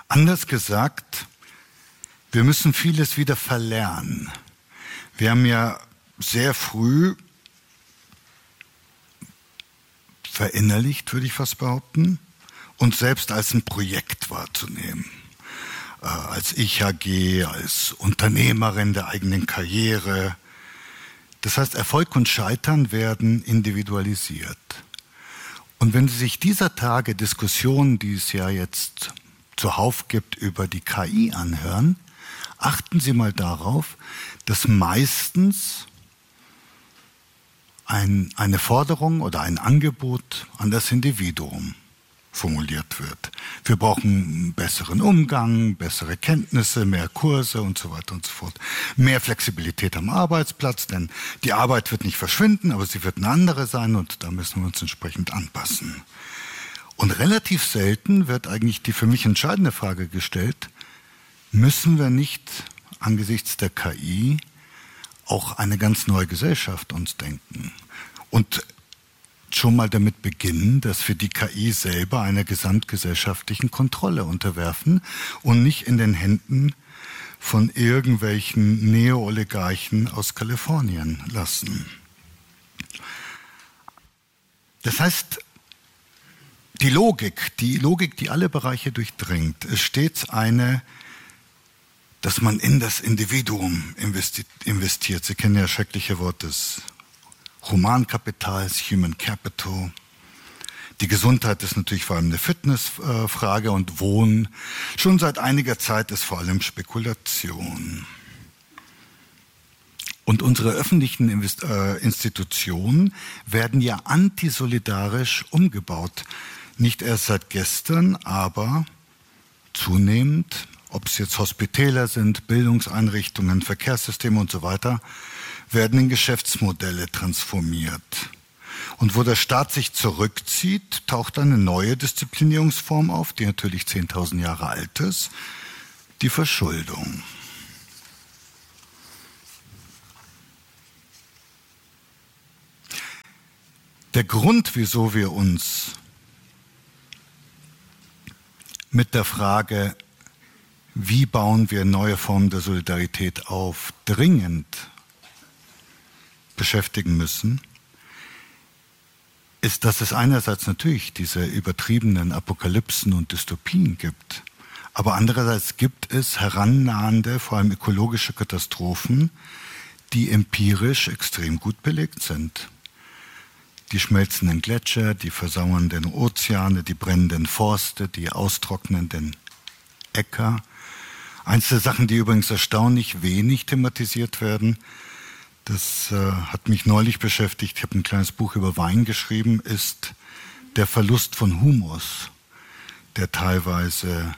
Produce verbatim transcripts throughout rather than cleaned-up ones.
Anders gesagt, wir müssen vieles wieder verlernen. Wir haben ja sehr früh verinnerlicht, würde ich fast behaupten, uns selbst als ein Projekt wahrzunehmen. Äh, als Ich-A G, als Unternehmerin der eigenen Karriere. Das heißt, Erfolg und Scheitern werden individualisiert. Und wenn Sie sich dieser Tage Diskussionen, die es ja jetzt zuhauf gibt, über die K I anhören, achten Sie mal darauf, dass meistens ein, eine Forderung oder ein Angebot an das Individuum formuliert wird. Wir brauchen einen besseren Umgang, bessere Kenntnisse, mehr Kurse und so weiter und so fort. Mehr Flexibilität am Arbeitsplatz, denn die Arbeit wird nicht verschwinden, aber sie wird eine andere sein und da müssen wir uns entsprechend anpassen. Und relativ selten wird eigentlich die für mich entscheidende Frage gestellt, müssen wir nicht angesichts der K I auch eine ganz neue Gesellschaft uns denken? Und schon mal damit beginnen, dass wir die K I selber einer gesamtgesellschaftlichen Kontrolle unterwerfen und nicht in den Händen von irgendwelchen Neo-Oligarchen aus Kalifornien lassen. Das heißt, die Logik, die Logik, die alle Bereiche durchdringt, ist stets eine, dass man in das Individuum investiert. Sie kennen ja das schreckliche Wort des Humankapitals, Human Capital. Die Gesundheit ist natürlich vor allem eine Fitnessfrage und Wohnen. Schon seit einiger Zeit ist vor allem Spekulation. Und unsere öffentlichen Institutionen werden ja antisolidarisch umgebaut. Nicht erst seit gestern, aber zunehmend, ob es jetzt Hospitäler sind, Bildungseinrichtungen, Verkehrssysteme und so weiter, werden in Geschäftsmodelle transformiert. Und wo der Staat sich zurückzieht, taucht eine neue Disziplinierungsform auf, die natürlich zehntausend Jahre alt ist, die Verschuldung. Der Grund, wieso wir uns mit der Frage, wie bauen wir neue Formen der Solidarität auf, dringend beschäftigen müssen, ist, dass es einerseits natürlich diese übertriebenen Apokalypsen und Dystopien gibt, aber andererseits gibt es herannahende, vor allem ökologische Katastrophen, die empirisch extrem gut belegt sind. Die schmelzenden Gletscher, die versauernden Ozeane, die brennenden Forste, die austrocknenden Äcker. Eins der Sachen, die übrigens erstaunlich wenig thematisiert werden, das äh, hat mich neulich beschäftigt, ich habe ein kleines Buch über Wein geschrieben, ist der Verlust von Humus, der teilweise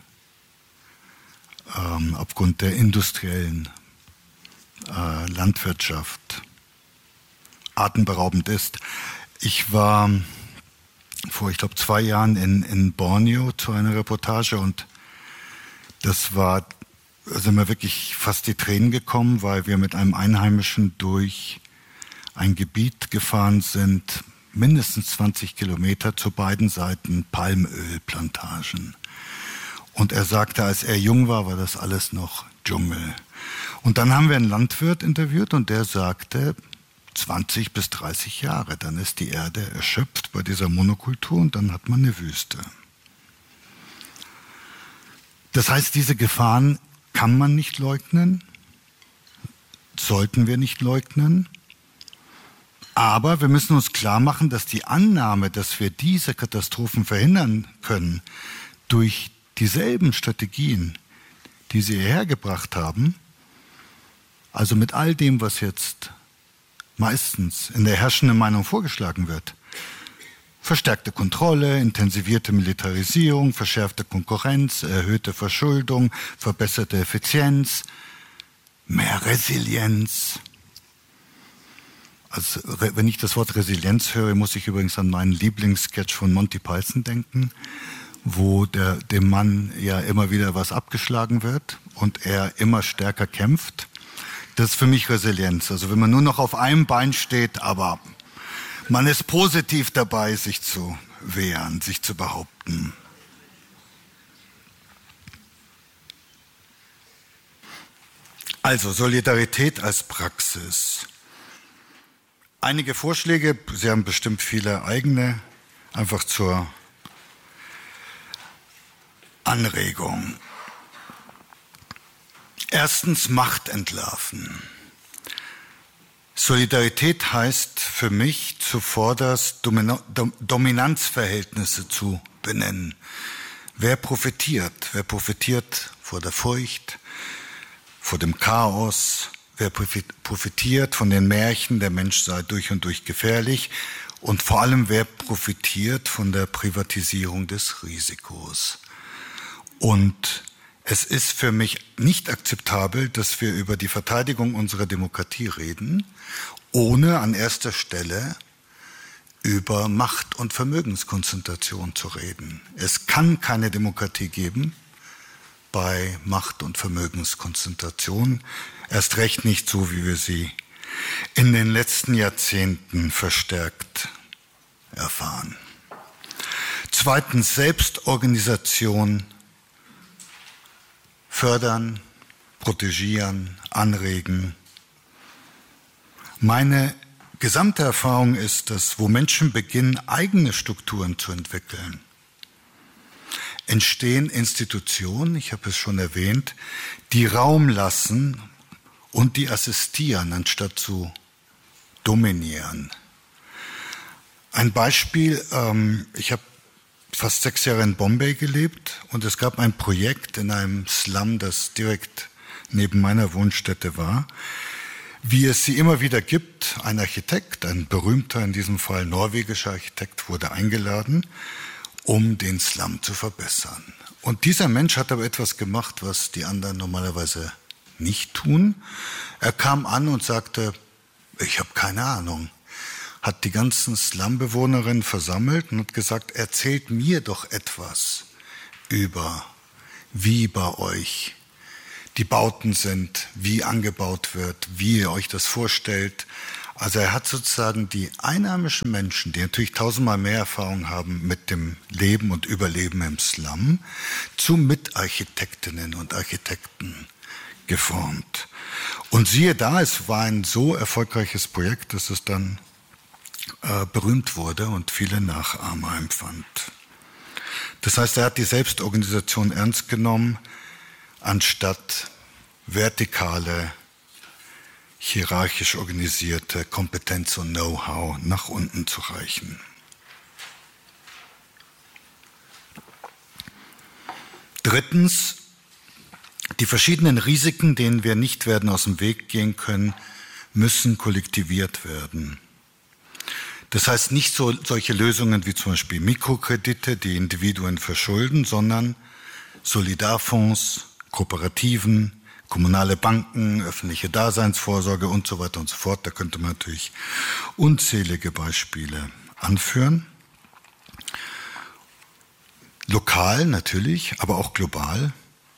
ähm, aufgrund der industriellen äh, Landwirtschaft atemberaubend ist. Ich war vor, ich glaube, zwei Jahren in, in Borneo zu einer Reportage und das war, da sind mir wirklich fast die Tränen gekommen, weil wir mit einem Einheimischen durch ein Gebiet gefahren sind, mindestens zwanzig Kilometer zu beiden Seiten Palmölplantagen. Und er sagte, als er jung war, war das alles noch Dschungel. Und dann haben wir einen Landwirt interviewt und der sagte, zwanzig bis dreißig Jahre, dann ist die Erde erschöpft bei dieser Monokultur und dann hat man eine Wüste. Das heißt, diese Gefahren kann man nicht leugnen, sollten wir nicht leugnen, aber wir müssen uns klar machen, dass die Annahme, dass wir diese Katastrophen verhindern können, durch dieselben Strategien, die sie hierher gebracht haben, also mit all dem, was jetzt meistens in der herrschenden Meinung vorgeschlagen wird, verstärkte Kontrolle, intensivierte Militarisierung, verschärfte Konkurrenz, erhöhte Verschuldung, verbesserte Effizienz, mehr Resilienz. Also, wenn ich das Wort Resilienz höre, muss ich übrigens an meinen Lieblingssketch von Monty Python denken, wo der, dem Mann ja immer wieder was abgeschlagen wird und er immer stärker kämpft. Das ist für mich Resilienz. Also wenn man nur noch auf einem Bein steht, aber man ist positiv dabei, sich zu wehren, sich zu behaupten. Also Solidarität als Praxis. Einige Vorschläge, Sie haben bestimmt viele eigene, einfach zur Anregung. Erstens Macht entlarven. Solidarität heißt für mich zuvorderst Dominanzverhältnisse zu benennen. Wer profitiert? Wer profitiert vor der Furcht, vor dem Chaos? Wer profitiert von den Märchen, der Mensch sei durch und durch gefährlich? Und vor allem, wer profitiert von der Privatisierung des Risikos? Und es ist für mich nicht akzeptabel, dass wir über die Verteidigung unserer Demokratie reden, ohne an erster Stelle über Macht- und Vermögenskonzentration zu reden. Es kann keine Demokratie geben bei Macht- und Vermögenskonzentration, erst recht nicht so, wie wir sie in den letzten Jahrzehnten verstärkt erfahren. Zweitens, Selbstorganisation fördern, protegieren, anregen. Meine gesamte Erfahrung ist, dass wo Menschen beginnen, eigene Strukturen zu entwickeln, entstehen Institutionen, ich habe es schon erwähnt, die Raum lassen und die assistieren, anstatt zu dominieren. Ein Beispiel, ähm, ich habe fast sechs Jahre in Bombay gelebt und es gab ein Projekt in einem Slum, das direkt neben meiner Wohnstätte war, wie es sie immer wieder gibt. Ein Architekt, ein berühmter, in diesem Fall norwegischer Architekt, wurde eingeladen, um den Slum zu verbessern. Und dieser Mensch hat aber etwas gemacht, was die anderen normalerweise nicht tun. Er kam an und sagte, ich habe keine Ahnung. Hat die ganzen Slumbewohnerinnen versammelt und hat gesagt, erzählt mir doch etwas über, wie bei euch die Bauten sind, wie angebaut wird, wie ihr euch das vorstellt. Also er hat sozusagen die einheimischen Menschen, die natürlich tausendmal mehr Erfahrung haben mit dem Leben und Überleben im Slum, zu Mitarchitektinnen und Architekten geformt. Und siehe da, es war ein so erfolgreiches Projekt, dass es dann äh, berühmt wurde und viele Nachahmer empfand. Das heißt, er hat die Selbstorganisation ernst genommen, anstatt vertikale, hierarchisch organisierte Kompetenz und Know-how nach unten zu reichen. Drittens, die verschiedenen Risiken, denen wir nicht werden aus dem Weg gehen können, müssen kollektiviert werden. Das heißt nicht so, solche Lösungen wie zum Beispiel Mikrokredite, die Individuen verschulden, sondern Solidarfonds, Kooperativen, kommunale Banken, öffentliche Daseinsvorsorge und so weiter und so fort. Da könnte man natürlich unzählige Beispiele anführen. Lokal natürlich, aber auch global.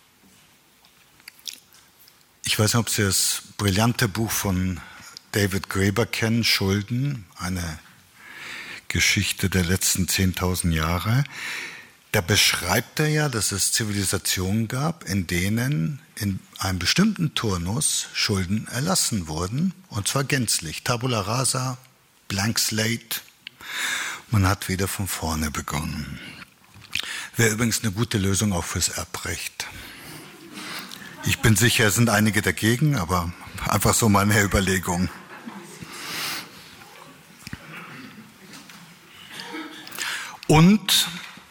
Ich weiß nicht, ob Sie das brillante Buch von David Graeber kennen, Schulden, eine Geschichte der letzten zehntausend Jahre. Da beschreibt er ja, dass es Zivilisationen gab, in denen in einem bestimmten Turnus Schulden erlassen wurden, und zwar gänzlich. Tabula rasa, blank slate. Man hat wieder von vorne begonnen. Wäre übrigens eine gute Lösung auch fürs Erbrecht. Ich bin sicher, es sind einige dagegen, aber einfach so mal eine Überlegung. Und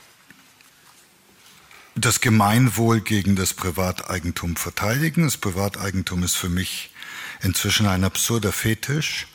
das Gemeinwohl gegen das Privateigentum verteidigen. Das Privateigentum ist für mich inzwischen ein absurder Fetisch.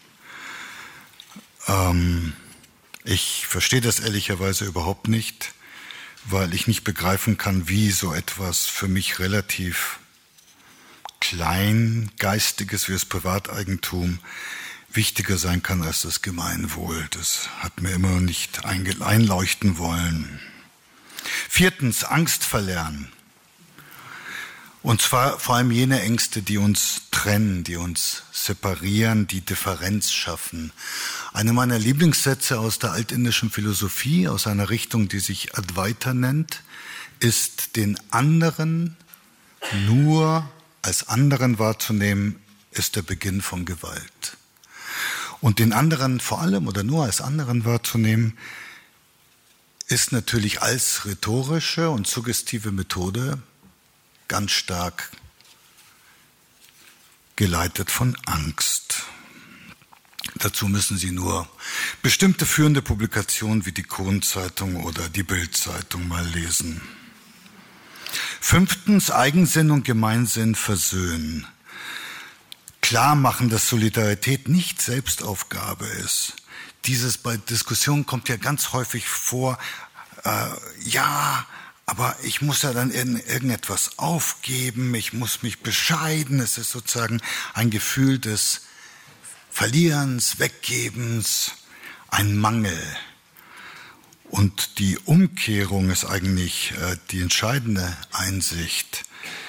Ähm, ich verstehe das ehrlicherweise überhaupt nicht, weil ich nicht begreifen kann, wie so etwas für mich relativ Kleingeistiges wie das Privateigentum wichtiger sein kann als das Gemeinwohl. Das hat mir immer nicht einleuchten wollen. Viertens, Angst verlernen. Und zwar vor allem jene Ängste, die uns trennen, die uns separieren, die Differenz schaffen. Einer meiner Lieblingssätze aus der altindischen Philosophie, aus einer Richtung, die sich Advaita nennt, ist, den anderen nur als anderen wahrzunehmen, ist der Beginn von Gewalt. Und den anderen vor allem oder nur als anderen wahrzunehmen, ist natürlich als rhetorische und suggestive Methode ganz stark geleitet von Angst. Dazu müssen Sie nur bestimmte führende Publikationen wie die Kron-Zeitung oder die Bild-Zeitung mal lesen. Fünftens, Eigensinn und Gemeinsinn versöhnen. Klar machen, dass Solidarität nicht Selbstaufgabe ist. Dieses bei Diskussionen kommt ja ganz häufig vor, äh, ja, aber ich muss ja dann in irgendetwas aufgeben, ich muss mich bescheiden. Es ist sozusagen ein Gefühl des Verlierens, Weggebens, ein Mangel. Und die Umkehrung ist eigentlich äh, die entscheidende Einsicht,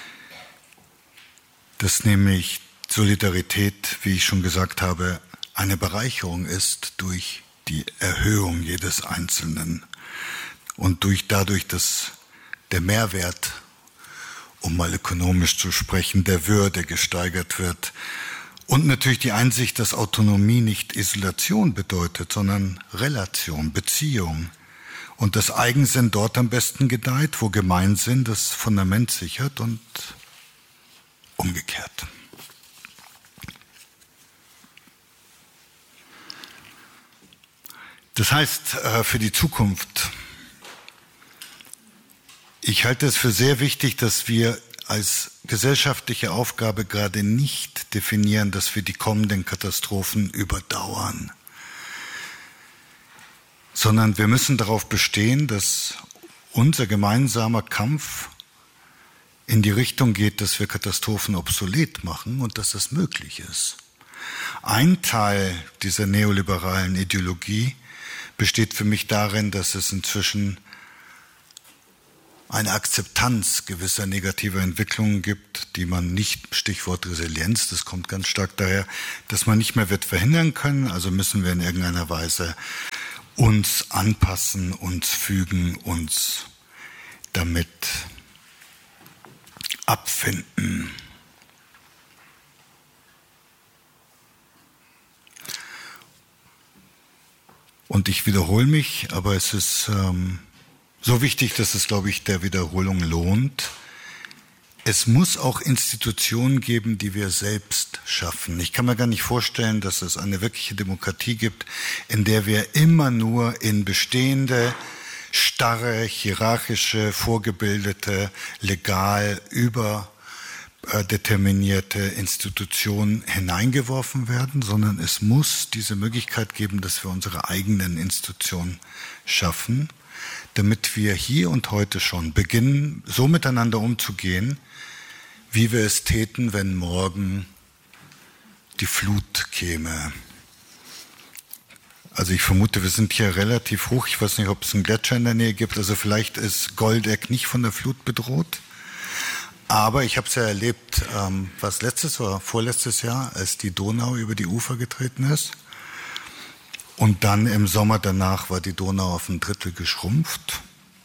dass nämlich Solidarität, wie ich schon gesagt habe, eine Bereicherung ist durch die Erhöhung jedes Einzelnen und durch dadurch, dass der Mehrwert, um mal ökonomisch zu sprechen, der Würde gesteigert wird. Und natürlich die Einsicht, dass Autonomie nicht Isolation bedeutet, sondern Relation, Beziehung. Und dass Eigensinn dort am besten gedeiht, wo Gemeinsinn das Fundament sichert und umgekehrt. Das heißt, für die Zukunft, ich halte es für sehr wichtig, dass wir als gesellschaftliche Aufgabe gerade nicht definieren, dass wir die kommenden Katastrophen überdauern, sondern wir müssen darauf bestehen, dass unser gemeinsamer Kampf in die Richtung geht, dass wir Katastrophen obsolet machen und dass das möglich ist. Ein Teil dieser neoliberalen Ideologie besteht für mich darin, dass es inzwischen eine Akzeptanz gewisser negativer Entwicklungen gibt, die man nicht, Stichwort Resilienz, das kommt ganz stark daher, dass man nicht mehr wird verhindern können, also müssen wir in irgendeiner Weise uns anpassen, uns fügen, uns damit abfinden. Und ich wiederhole mich, aber es ist ähm, so wichtig, dass es, glaube ich, der Wiederholung lohnt. Es muss auch Institutionen geben, die wir selbst schaffen. Ich kann mir gar nicht vorstellen, dass es eine wirkliche Demokratie gibt, in der wir immer nur in bestehende, starre, hierarchische, vorgebildete, legal überdeterminierte Institutionen hineingeworfen werden, sondern es muss diese Möglichkeit geben, dass wir unsere eigenen Institutionen schaffen, damit wir hier und heute schon beginnen, so miteinander umzugehen, wie wir es täten, wenn morgen die Flut käme. Also ich vermute, wir sind hier relativ hoch. Ich weiß nicht, ob es einen Gletscher in der Nähe gibt. Also vielleicht ist Goldeck nicht von der Flut bedroht. Aber ich habe es ja erlebt, ähm, was letztes oder vorletztes Jahr, als die Donau über die Ufer getreten ist. Und dann im Sommer danach war die Donau auf ein Drittel geschrumpft.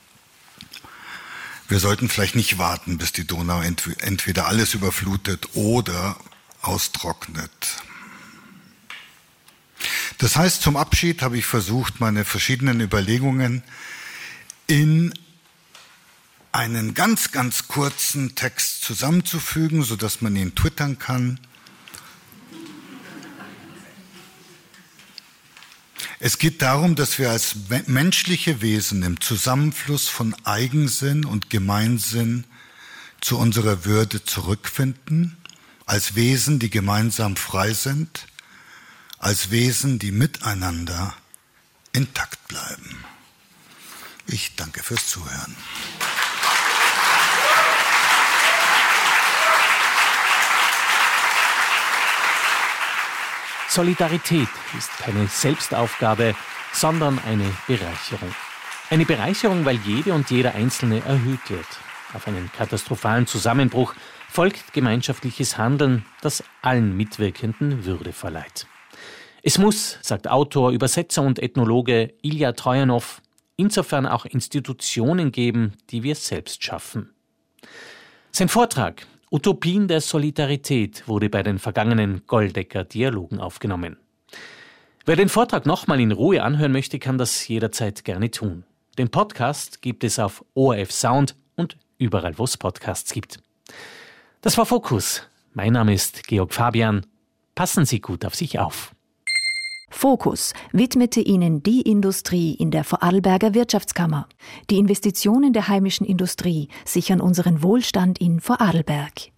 Wir sollten vielleicht nicht warten, bis die Donau ent- entweder alles überflutet oder austrocknet. Das heißt, zum Abschied habe ich versucht, meine verschiedenen Überlegungen in einen ganz, ganz kurzen Text zusammenzufügen, sodass man ihn twittern kann. Es geht darum, dass wir als menschliche Wesen im Zusammenfluss von Eigensinn und Gemeinsinn zu unserer Würde zurückfinden, als Wesen, die gemeinsam frei sind, als Wesen, die miteinander intakt bleiben. Ich danke fürs Zuhören. Solidarität ist keine Selbstaufgabe, sondern eine Bereicherung. Eine Bereicherung, weil jede und jeder Einzelne erhöht wird. Auf einen katastrophalen Zusammenbruch folgt gemeinschaftliches Handeln, das allen Mitwirkenden Würde verleiht. Es muss, sagt Autor, Übersetzer und Ethnologe Ilja Trojanow, insofern auch Institutionen geben, die wir selbst schaffen. Sein Vortrag Utopien der Solidarität wurde bei den vergangenen Goldecker-Dialogen aufgenommen. Wer den Vortrag nochmal in Ruhe anhören möchte, kann das jederzeit gerne tun. Den Podcast gibt es auf O R F Sound und überall, wo es Podcasts gibt. Das war Fokus. Mein Name ist Georg Fabian. Passen Sie gut auf sich auf. Fokus widmete Ihnen die Industrie in der Vorarlberger Wirtschaftskammer. Die Investitionen der heimischen Industrie sichern unseren Wohlstand in Vorarlberg.